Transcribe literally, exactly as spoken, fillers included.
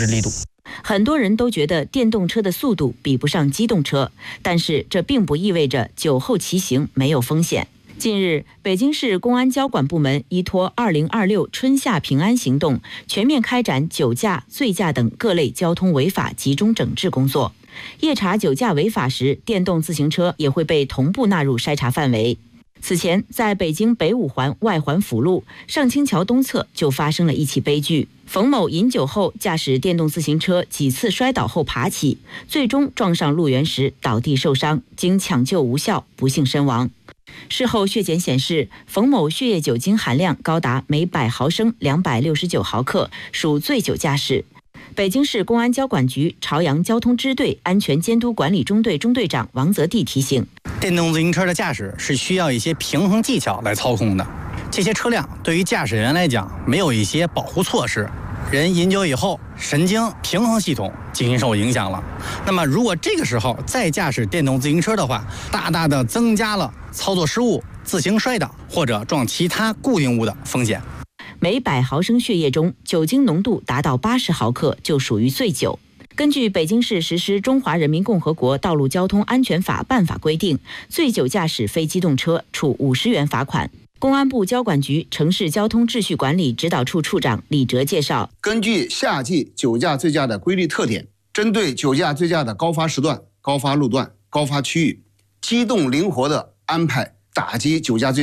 力度。 很多人都觉得电动车的速度比不上机动车，但是这并不意味着酒后骑行没有风险。近日，北京市公安交管部门依托二零二六春夏平安行动，全面开展酒驾、醉驾等各类交通违法集中整治工作。夜查酒驾违法时，电动自行车也会被同步纳入筛查范围。此前，在北京北五环外环辅路上清桥东侧就发生了一起悲剧。冯某饮酒后驾驶电动自行车几次摔倒后爬起，最终撞上路缘时倒地受伤，经抢救无效，不幸身亡。事后血检显示，冯某血液酒精含量高达每百毫升两百六十九毫克，属醉酒驾驶。北京市公安交管局朝阳交通支队安全监督管理中队中队长王泽地提醒， 电动自行车的驾驶是需要一些平衡技巧来操控的。这些车辆对于驾驶人来讲没有一些保护措施，人饮酒以后神经平衡系统进行受影响了。那么如果这个时候再驾驶电动自行车的话，大大的增加了操作失误、自行摔倒或者撞其他固定物的风险。 每百毫升血液中酒精浓度达到八十毫克就属于醉酒。根据北京市实施《中华人民共和国道路交通安全法》办法规定，醉酒驾驶非机动车处五十元罚款。公安部交管局城市交通秩序管理指导处处长李哲介绍， 根据夏季酒驾醉驾的规律特点，针对酒驾醉驾的高发时段、高发路段、高发区域，机动灵活地安排打击酒驾醉